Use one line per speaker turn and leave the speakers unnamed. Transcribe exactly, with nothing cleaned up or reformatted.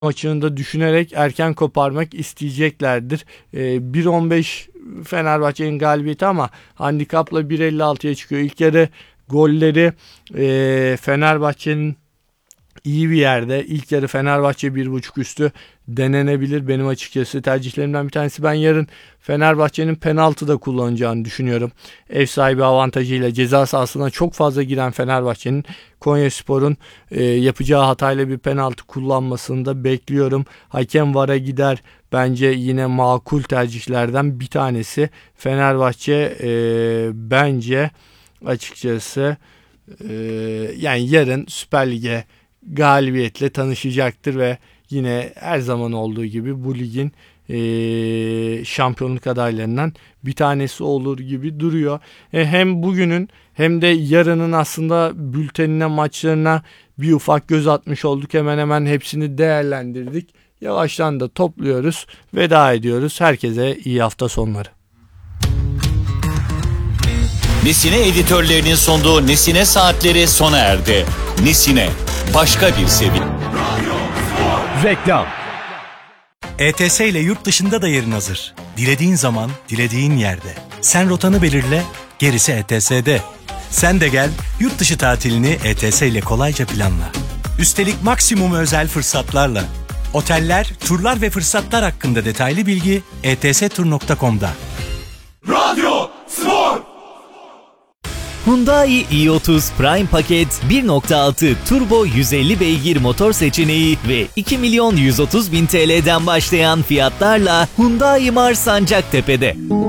maçını da düşünerek erken koparmak isteyeceklerdir. E, bir on beş Fenerbahçe'nin galibiyeti ama handikapla bir elli altıya çıkıyor. İlk yarı golleri e, Fenerbahçe'nin iyi bir yerde. İlk yarı Fenerbahçe bir buçuk üstü denenebilir. Benim açıkçası tercihlerimden bir tanesi. Ben yarın Fenerbahçe'nin penaltı da kullanacağını düşünüyorum. Ev sahibi avantajıyla ceza sahasına çok fazla giren Fenerbahçe'nin Konyaspor'un e, yapacağı hatayla bir penaltı kullanmasını da bekliyorum. Hakem V A R'a gider. Bence yine makul tercihlerden bir tanesi. Fenerbahçe e, bence açıkçası e, yani yarın Süper Lig'e galibiyetle tanışacaktır ve yine her zaman olduğu gibi bu ligin e, şampiyonluk adaylarından bir tanesi olur gibi duruyor. E, hem bugünün hem de yarının aslında bültenine, maçlarına bir ufak göz atmış olduk. Hemen hemen hepsini değerlendirdik. Yavaştan da topluyoruz. Veda ediyoruz. Herkese iyi hafta sonları.
Nesine editörlerinin sunduğu Nesine Saatleri sona erdi. Nesine, başka bir seviye.
Reklam. E T S ile yurt dışında da yerin hazır. Dilediğin zaman, dilediğin yerde. Sen rotanı belirle, gerisi E T S'de. Sen de gel, yurt dışı tatilini E T S ile kolayca planla. Üstelik maksimum özel fırsatlarla. Oteller, turlar ve fırsatlar hakkında detaylı bilgi e t s tur nokta com'da.
Radyo Spor.
Hyundai i otuz Prime paket bir nokta altı turbo yüz elli beygir motor seçeneği ve iki milyon yüz otuz bin T L'den başlayan fiyatlarla Hyundai Mars Sancaktepe'de.